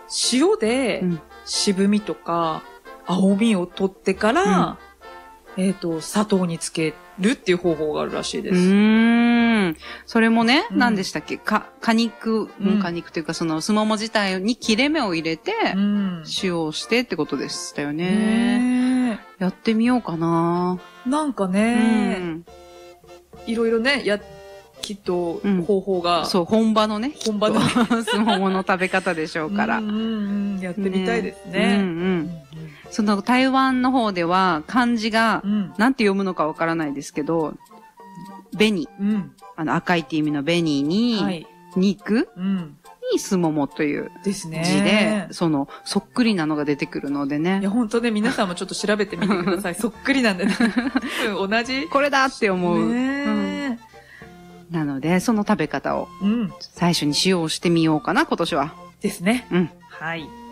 塩で渋みとか青みを取ってから、砂糖につけるっていう方法があるらしいです。 それもね、何でしたっけ、果肉というか、その、すもも自体に切れ目を入れて、塩をしてってことでしたよね。やってみようかな。 なんかね、いろいろね、きっと、方法が、 そう、本場のね、 本場のね、 すももの食べ方でしょうから。 やってみたいですね。 その台湾の方では漢字が、なんて読むのかわからないですけど、紅、赤いって意味の紅に、肉にすももという字で、そっくりなのが出てくるのでね。 いや、ほんとね、皆さんもちょっと調べてみてください。そっくりなんでね。同じこれだって思う。なので、その食べ方を、最初に使用してみようかな、今年は。 ですね。はい。